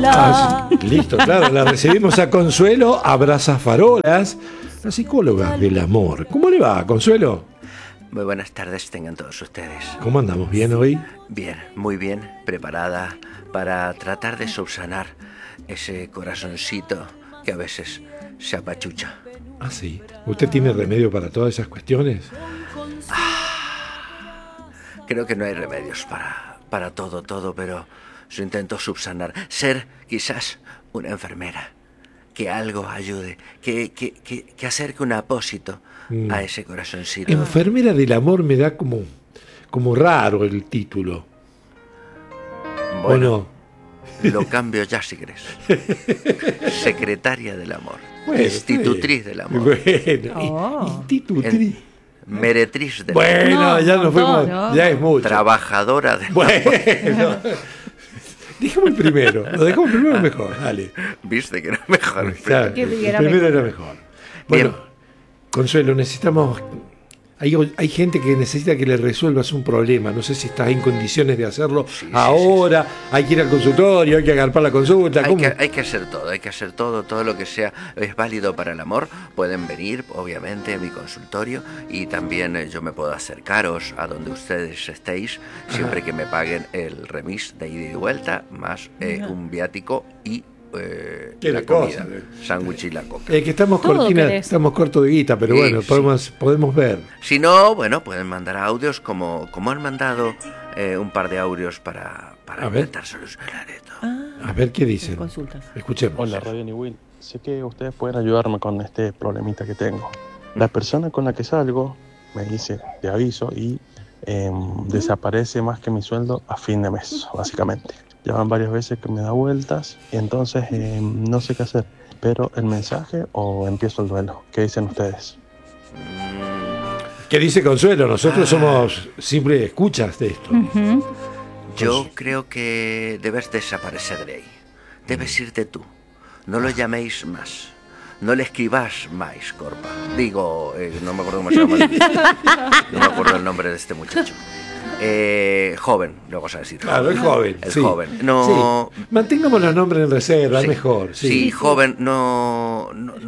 farola. Listo, claro, la recibimos a Consuelo Abrazafarolas, la psicóloga del amor. ¿Cómo le va, Consuelo? Muy buenas tardes tengan todos ustedes. ¿Cómo andamos? ¿Bien hoy? Bien, muy bien, preparada para tratar de subsanar ese corazoncito que a veces se apachucha. Ah, sí. ¿Usted tiene remedio para todas esas cuestiones? Creo que no hay remedios para todo, pero yo intento subsanar. Ser quizás una enfermera, que algo ayude, que acerque un apósito a ese corazoncito. Enfermera del amor me da como raro el título. Bueno, ¿O no? lo cambio ya si querés. Secretaria del amor. Bueno, Institutriz del amor. Bueno, institutriz. Meretriz del Bueno, amor. ya nos fuimos, ya es mucho. Trabajadora del amor. Bueno, dejemos el primero. Lo dejamos primero mejor, dale. Viste que era mejor. Claro, el primero era mejor. Bueno, Bien. Consuelo, necesitamos... Hay gente que necesita que le resuelvas un problema. No sé si estás en condiciones de hacerlo ahora. Hay que ir al consultorio, hay que agarpar la consulta. Hay que hacer todo lo que sea es válido para el amor. Pueden venir, obviamente, a mi consultorio y también yo me puedo acercaros a donde ustedes estéis, siempre que me paguen el remis de ida y vuelta, más un viático y la comida, sándwich y la coca. Que estamos cortos de guita, pero bueno, podemos ver. Si no, bueno, pueden mandar audios como han mandado un par de audios para intentar solucionar esto. A ver qué dicen. Consultas. Escuchemos. Hola, Radio Niwil. Sé que ustedes pueden ayudarme con este problemita que tengo. La persona con la que salgo me dice, te aviso, y desaparece más que mi sueldo a fin de mes, básicamente. Ya van varias veces que me da vueltas y entonces no sé qué hacer. Pero el mensaje o empiezo el duelo. ¿Qué dicen ustedes? ¿Qué dice Consuelo? Nosotros somos simples escuchas de esto. Yo creo que debes desaparecer de ahí. Debes irte tú. No lo llaméis más. No le escribas más, Corpa. Digo, no me acuerdo cómo se llama. No me acuerdo el nombre de este muchacho. Joven, luego vas a decir. Claro, el joven. El joven. No. Sí. Mantengamos los nombres en reserva, es mejor. Sí, joven, no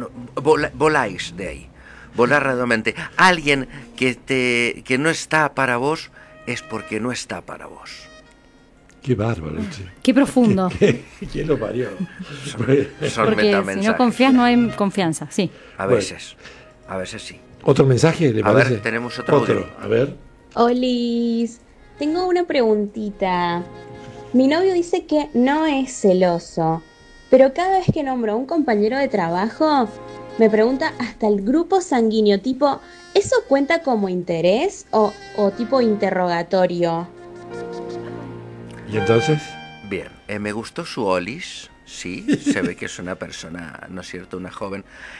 voláis de ahí. Volar radicalmente. Alguien que no está para vos es porque no está para vos. Qué bárbaro. Che. Qué profundo. ¿Quién lo parió? Son Porque si no confías no hay confianza, sí. A veces sí. ¿Otro mensaje le parece? A ver, tenemos otro audio. A ver. Olis, tengo una preguntita. Mi novio dice que no es celoso, pero cada vez que nombro a un compañero de trabajo, me pregunta hasta el grupo sanguíneo, tipo, ¿eso cuenta como interés o tipo interrogatorio? ¿Y entonces? Bien, me gustó su Olis, sí, se ve que es una persona, ¿no es cierto?, una joven.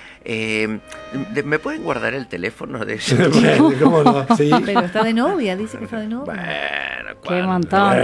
¿Me pueden guardar el teléfono de ese? ¿Cómo no? ¿Sí? Pero está de novia, dice que está de novia. Bueno, qué montón.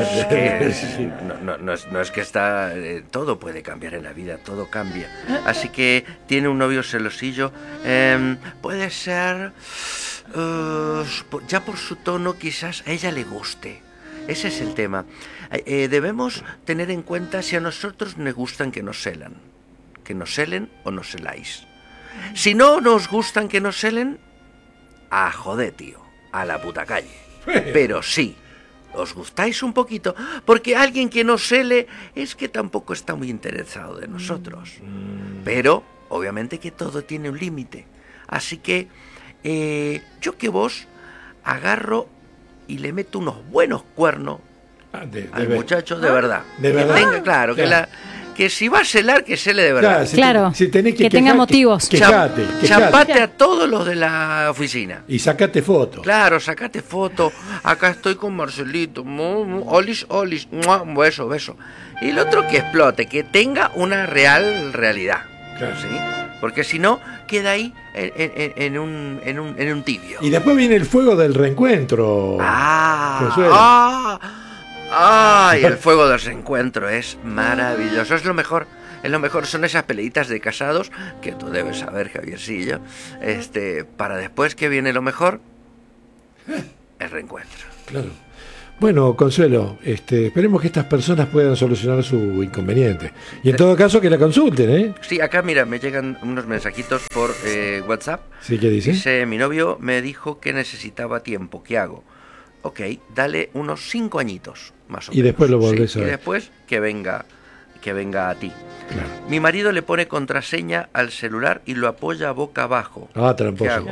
No es que está... todo puede cambiar en la vida, todo cambia. Así que tiene un novio celosillo. Puede ser... ya por su tono quizás a ella le guste. Ese es el tema. Debemos tener en cuenta si a nosotros nos gustan que nos celan. Que nos celen o nos celáis. Si no nos gustan que nos celen, a joder, tío, a la puta calle. Pero sí, os gustáis un poquito, porque alguien que nos cele es que tampoco está muy interesado de nosotros. Pero, obviamente que todo tiene un límite. Así que, yo que vos agarro y le meto unos buenos cuernos al muchacho de verdad. De verdad. Que tenga claro, que si va a celar, que cele de verdad. Claro, si tenés que tenga motivos. Quejate. Chapate a todos los de la oficina. Y sacate fotos. Claro, sacate fotos. Acá estoy con Marcelito. Olis, un beso. Y el otro que explote, que tenga una realidad. Claro. ¿Sí? Porque si no, queda ahí en un tibio. Y después viene el fuego del reencuentro. ¡Ay! El fuego del reencuentro es maravilloso. Es lo mejor. Son esas peleitas de casados que tú debes saber, Javiercillo. Para después que viene lo mejor, el reencuentro. Claro. Bueno, Consuelo, esperemos que estas personas puedan solucionar su inconveniente. Y en todo caso que la consulten, ¿eh? Sí, acá mira, me llegan unos mensajitos por WhatsApp. ¿Sí? ¿Qué dice? Dice, mi novio me dijo que necesitaba tiempo, ¿qué hago? Ok, dale unos 5 añitos, más o menos. Y después lo volvés a Y ver. después que venga a ti. Claro. Mi marido le pone contraseña al celular y lo apoya boca abajo. Ah, ¿Qué tramposo. hago?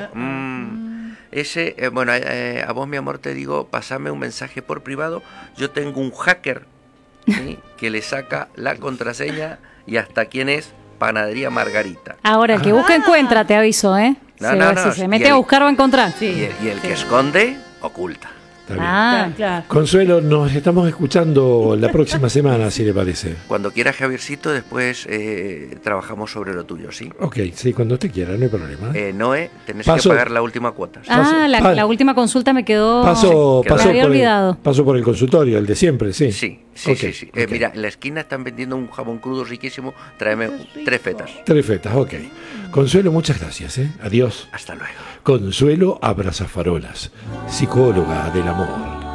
A vos, mi amor, te digo, pasame un mensaje por privado. Yo tengo un hacker, ¿sí? que le saca la contraseña y hasta quién es Panadería Margarita. Ahora, el que busca encuentra, te aviso, ¿eh? No, Si se mete a buscar va a encontrar. Y el que esconde, oculta. Está bien. Ah, Claro. Consuelo, nos estamos escuchando la próxima semana, si le parece. Cuando quiera, Javiercito, después trabajamos sobre lo tuyo, ¿sí? Ok, sí, cuando usted quiera, no hay problema. Noé, tenés Paso. que pagar la última cuota. ¿sí? la última consulta me quedó. Paso me había por olvidado. paso por el consultorio, el de siempre, sí. Sí. Ok, ok. Mira, en la esquina están vendiendo un jamón crudo riquísimo. Tráeme 3 fetas. 3 fetas, ok. Consuelo, muchas gracias, ¿eh? Adiós. Hasta luego. Consuelo Abrazafarolas, psicóloga del amor.